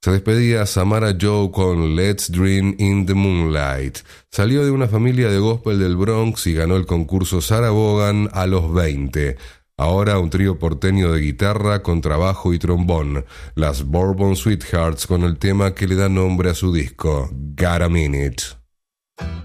Se despedía Samara Joe con Let's Dream in the Moonlight. Salió de una familia de gospel del Bronx y ganó el concurso Sarah Vaughan a los 20. Ahora un trío porteño de guitarra, contrabajo y trombón. Las Bourbon Sweethearts con el tema que le da nombre a su disco, Got a Minute.